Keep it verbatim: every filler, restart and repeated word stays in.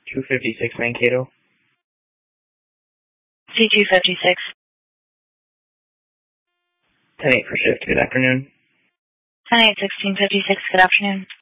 two fifty-six Mankato. C two fifty-six. ten eight for shift, good afternoon. ten eight sixteen fifty-six, good afternoon.